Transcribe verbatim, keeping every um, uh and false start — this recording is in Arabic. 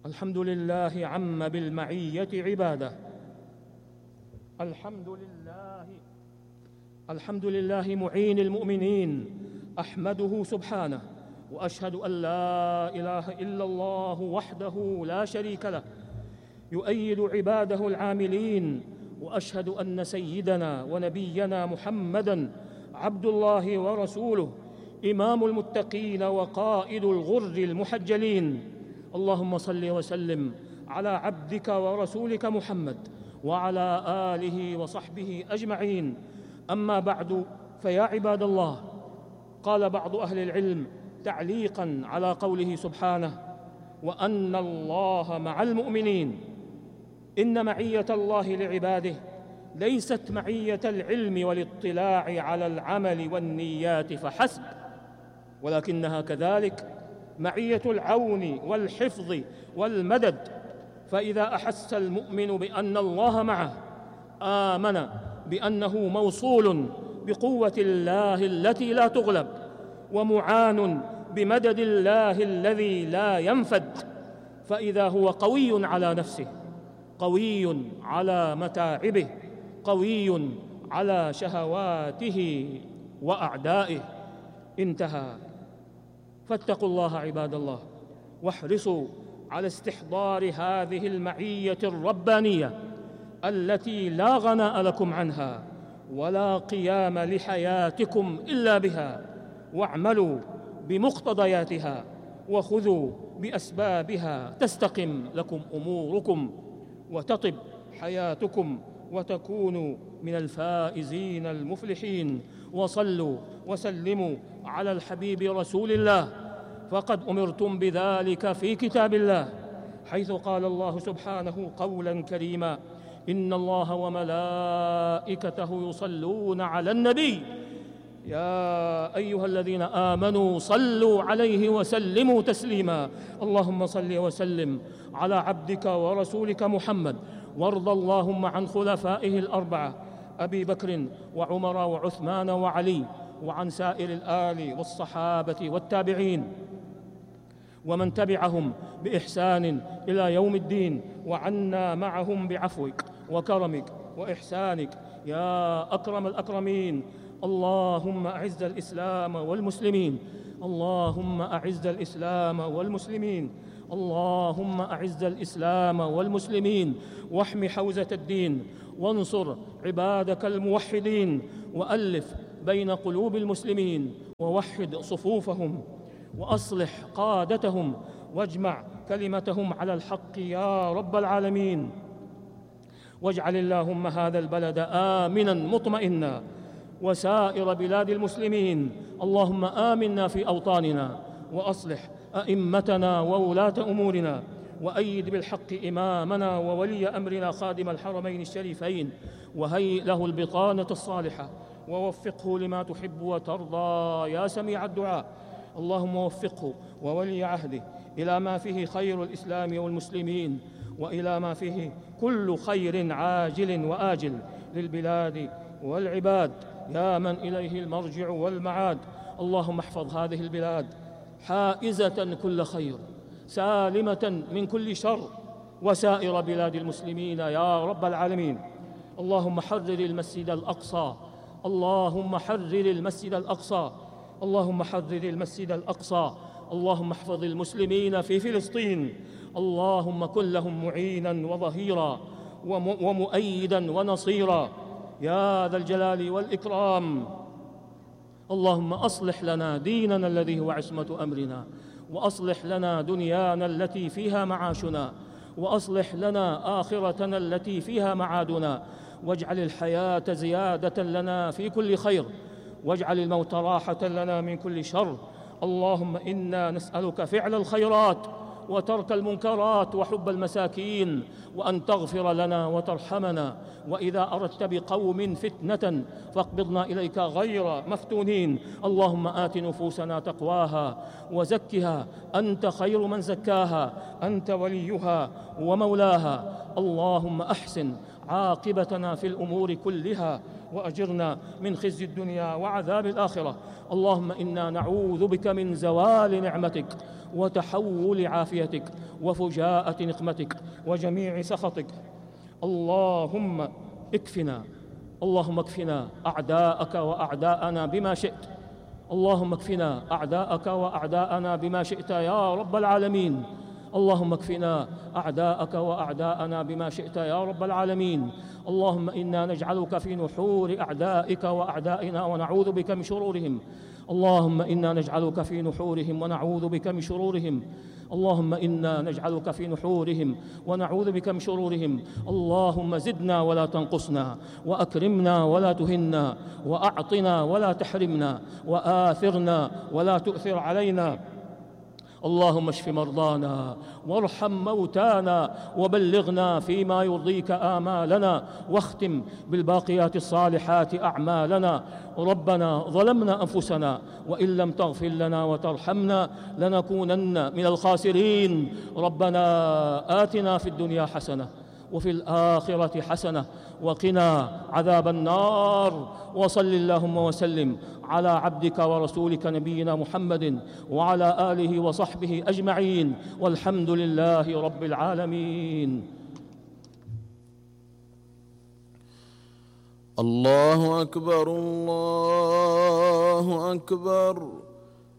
الحمد لله عم بالمعية عباده. الحمد لله الحمد لله معين المؤمنين، أحمده سبحانه، وأشهد أن لا إله إلا الله وحده لا شريك له يؤيد عباده العاملين، وأشهد أن سيدنا ونبينا محمدًا عبد الله ورسوله، إمام المتقين وقائد الغر المحجلين. اللهم صل وسلم على عبدك ورسولك محمد وعلى آله وصحبه أجمعين. أما بعد، فيا عباد الله، قال بعض أهل العلم تعليقاً على قوله سبحانه: وأن الله مع المؤمنين، إن معية الله لعباده ليست معية العلم والاطلاع على العمل والنيات فحسب، ولكنها كذلك معية العون والحفظ والمدد. فإذا أحس المؤمن بأن الله معه، آمن بأنه موصول بقوة الله التي لا تغلب، ومعان بمدد الله الذي لا ينفد. فإذا هو قوي على نفسه، قوي على متاعبه، قوي على شهواته وأعدائه. انتهى. فاتقوا الله عباد الله، واحرصوا على استحضار هذه المعية الربانية التي لا غناء لكم عنها ولا قيام لحياتكم إلا بها، واعملوا بمقتضياتها وخذوا بأسبابها تستقم لكم أموركم وتطب حياتكم وتكونوا من الفائزين المفلحين. وصلوا وسلموا على الحبيب رسول الله، فقد أمرتم بذلك في كتاب الله، حيث قال الله سبحانه قولا كريما: إن الله وملائكته يصلون على النبي يا أيها الذين آمنوا صلوا عليه وسلموا تسليما. اللهم صل وسلم على عبدك ورسولك محمد، وارض اللهم عن خلفائه الأربعة أبي بكر وعمر وعثمان وعلي، وعن سائر الآل والصحابة والتابعين ومن تبعهم بإحسان إلى يوم الدين، وعنا معهم بعفوك وكرمك وإحسانك يا أكرم الأكرمين. اللهم أعز الإسلام والمسلمين، اللهم أعز الإسلام والمسلمين، اللهم أعز الإسلام والمسلمين، واحم حوزة الدين، وانصر عبادك الموحدين، وألف بين قلوب المسلمين، ووحد صفوفهم، وأصلح قادتهم، واجمع كلمتهم على الحق يا رب العالمين. واجعل اللهم هذا البلد آمنا مطمئنا، وسائر بلاد المسلمين. اللهم آمنا في أوطاننا، وأصلح أئمتنا وولاة أمورنا، وأيد بالحق إمامنا وولي أمرنا خادم الحرمين الشريفين، وهيئ له البطانة الصالحة، ووفقه لما تحب وترضى يا سميع الدعاء. اللهم وفقه وولي عهده إلى ما فيه خير الإسلام والمسلمين، وإلى ما فيه كل خير عاجل وآجل للبلاد والعباد، يا من إليه المرجع والمعاد. اللهم احفظ هذه البلاد حائزة كل خير، سالمة من كل شر، وسائر بلاد المسلمين يا رب العالمين. اللهم حرر المسجد الأقصى، اللهم حرر المسجد الأقصى، اللهم حرر المسجد الأقصى. اللهم احفظ المسلمين في فلسطين، اللهم كن لهم معينا وظهيرا ومؤيدا ونصيرا يا ذا الجلال والإكرام. اللهم أصلح لنا ديننا الذي هو عصمة أمرنا، وأصلح لنا دنيانا التي فيها معاشنا، وأصلح لنا آخرتنا التي فيها معادنا، واجعل الحياة زيادة لنا في كل خير، واجعل الموت راحة لنا من كل شر. اللهم إنا نسألك فعل الخيرات وترك المنكرات وحب المساكين، وأن تغفر لنا وترحمنا، وإذا أردت بقوم فتنة فاقبضنا إليك غير مفتونين. اللهم آت نفوسنا تقواها وزكها، أنت خير من زكاها، أنت وليها ومولاها. اللهم أحسن عاقبتنا في الأمور كلها، وأجرنا من خزي الدنيا وعذاب الآخرة. اللهم إنا نعوذ بك من زوال نعمتك وتحول عافيتك وفجاءة نقمتك وجميع سخطك. اللهم اكفنا اللهم اكفنا أعداءك وأعداءنا بما شئت. اللهم اكفنا أعداءك وأعداءنا بما شئت يا رب العالمين. اللهم اكفنا أعداءك وأعداءنا بما شئت يا رب العالمين. اللهم إنا نجعلك في نحور أعدائك وأعدائنا ونعوذ بك من شرورهم. اللهم إنا نجعلك في نحورهم ونعوذ بك من شرورهم. اللهم إنا نجعلك في نحورهم ونعوذ بك من شرورهم. اللهم زدنا ولا تنقصنا، وأكرمنا ولا تهنا، وأعطنا ولا تحرمنا، وآثرنا ولا تؤثر علينا. اللهم اشف مرضانا وارحم موتانا وبلغنا فيما يرضيك آمالنا، واختم بالباقيات الصالحات أعمالنا. ربنا ظلمنا أنفسنا وإن لم تغفر لنا وترحمنا لنكونن من الخاسرين. ربنا آتنا في الدنيا حسنة وفي الآخرة حسنة وقنا عذاب النار. وصل اللهم وسلم على عبدك ورسولك نبينا محمد وعلى آله وصحبه أجمعين، والحمد لله رب العالمين. الله أكبر الله أكبر.